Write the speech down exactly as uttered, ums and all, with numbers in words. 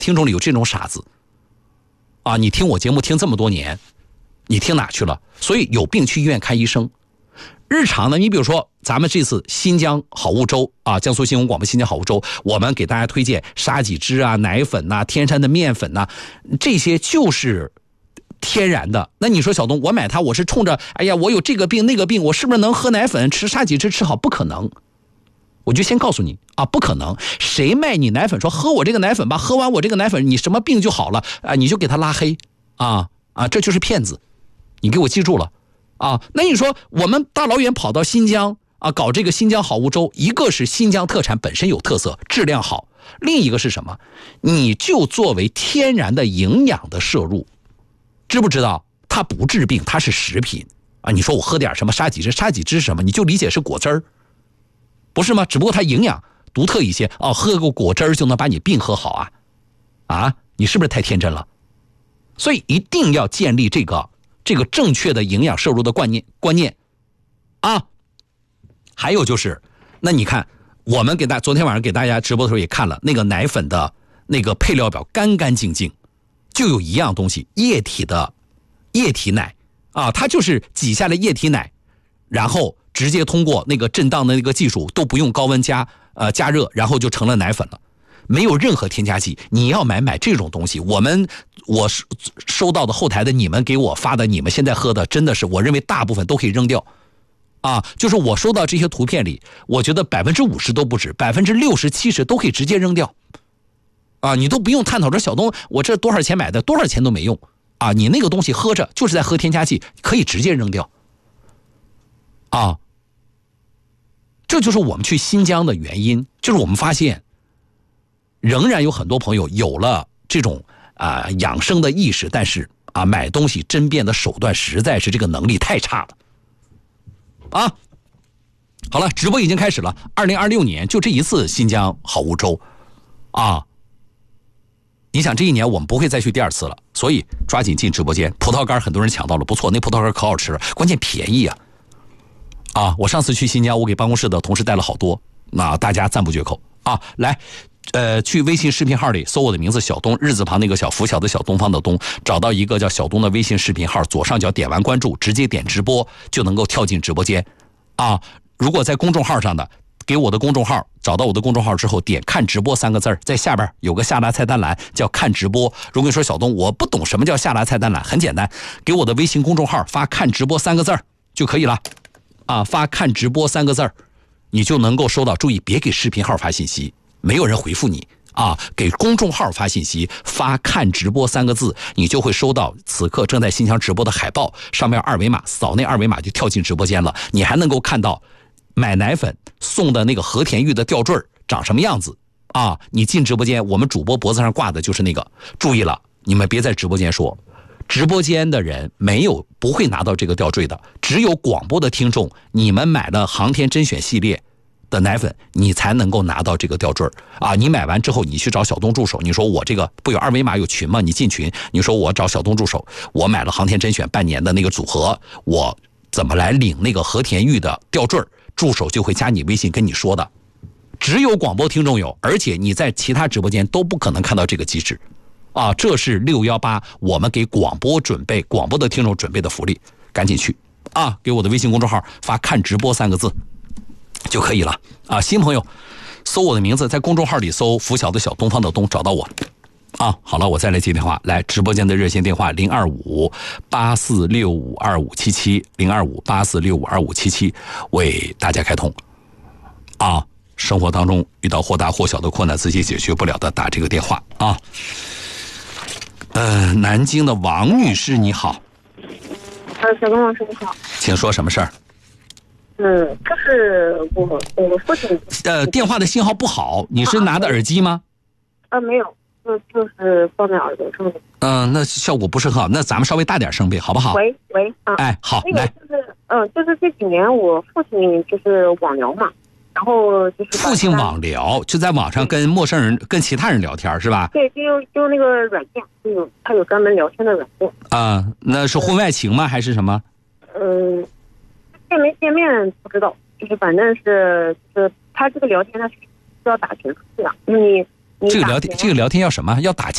听众里有这种傻子啊！你听我节目听这么多年，你听哪去了？所以有病去医院看医生。日常呢，你比如说咱们这次新疆好物周啊，江苏新闻广播新疆好物周，我们给大家推荐沙棘汁啊、奶粉呐、啊、天山的面粉呐、啊，这些就是天然的。那你说小东，我买它我是冲着哎呀我有这个病那个病，我是不是能喝奶粉吃沙棘汁吃好？不可能。我就先告诉你啊，不可能。谁卖你奶粉说喝我这个奶粉吧，喝完我这个奶粉你什么病就好了啊？你就给他拉黑啊啊，这就是骗子。你给我记住了啊。那你说我们大老远跑到新疆啊，搞这个新疆好物周，一个是新疆特产本身有特色，质量好，另一个是什么？你就作为天然的营养的摄入，知不知道？它不治病，它是食品啊。你说我喝点什么沙棘汁，沙棘汁是什么？你就理解是果汁儿。不是吗？只不过它营养独特一些哦，喝个果汁就能把你病喝好啊？啊，你是不是太天真了？所以一定要建立这个这个正确的营养摄入的观念观念啊。还有就是，那你看我们给大昨天晚上给大家直播的时候也看了那个奶粉的那个配料表，干干净净，就有一样东西，液体的液体奶啊，它就是挤下来液体奶，然后直接通过那个震荡的那个技术，都不用高温加呃加热，然后就成了奶粉了，没有任何添加剂。你要买买这种东西，我们我收到的后台的你们给我发的，你们现在喝的真的是，我认为大部分都可以扔掉啊。就是我收到这些图片里，我觉得百分之五十都不止，百分之六十七十都可以直接扔掉啊。你都不用探讨这小东我这多少钱买的，多少钱都没用啊。你那个东西喝着就是在喝添加剂，可以直接扔掉啊。这就是我们去新疆的原因，就是我们发现仍然有很多朋友有了这种啊、呃、养生的意识，但是啊买东西甄别的手段实在是这个能力太差了啊。好了，直播已经开始了，二零二六年就这一次新疆好物周啊，你想这一年我们不会再去第二次了，所以抓紧进直播间。葡萄干很多人抢到了，不错，那葡萄干可好吃了，关键便宜啊。啊，我上次去新疆，我给办公室的同事带了好多，那大家赞不绝口啊！来，呃，去微信视频号里搜我的名字小东，日字旁那个小，拂晓的小，东方的东，找到一个叫小东的微信视频号，左上角点完关注，直接点直播就能够跳进直播间啊。如果在公众号上的，给我的公众号，找到我的公众号之后，点看直播三个字，在下边有个下拉菜单栏叫看直播。如果你说小东我不懂什么叫下拉菜单栏，很简单，给我的微信公众号发看直播三个字就可以了。啊，发看直播三个字儿，你就能够收到。注意，别给视频号发信息，没有人回复你啊。给公众号发信息，发看直播三个字，你就会收到此刻正在新疆直播的海报，上面二维码，扫那二维码就跳进直播间了。你还能够看到买奶粉送的那个和田玉的吊坠长什么样子啊。你进直播间，我们主播脖子上挂的就是那个。注意了，你们别在直播间说。直播间的人没有不会拿到这个吊坠的，只有广播的听众，你们买了航天甄选系列的奶粉，你才能够拿到这个吊坠啊！你买完之后，你去找小东助手，你说我这个不有二维码有群吗？你进群，你说我找小东助手，我买了航天甄选半年的那个组合，我怎么来领那个和田玉的吊坠？助手就会加你微信跟你说的。只有广播听众有，而且你在其他直播间都不可能看到这个机制。啊，这是六一八我们给广播准备广播的听众准备的福利，赶紧去啊！给我的微信公众号发看直播三个字就可以了啊！新朋友搜我的名字，在公众号里搜拂晓的小，东方的东，找到我啊！好了，我再来接电话，来直播间的热线电话零二五八四六五二五七七零二五八四六五二五七七，为大家开通啊！生活当中遇到或大或小的困难，自己解决不了的，打这个电话啊！呃，南京的王女士你好。 呃，小东老师你好。 请说什么事儿？ 嗯，就是我我父亲。 呃，电话的信号不好，你是拿的耳机吗？ 呃，没有，就就是放在耳朵上面。 嗯、呃，那效果不是很好，那咱们稍微大点声呗，好不好？ 喂喂啊。 哎，好， 那个就是嗯、呃，就是这几年我父亲就是网聊嘛。然后就是父亲网聊，就在网上跟陌生人、跟其他人聊天是吧？ 对，就用就那个软件，就有他有专门聊天的软件。 啊，那是婚外情吗？还是什么？ 嗯，见没见面不知道，就是反正是就是他这个聊天他是需要打钱的，你你这个聊天这个聊天要什么？要打钱。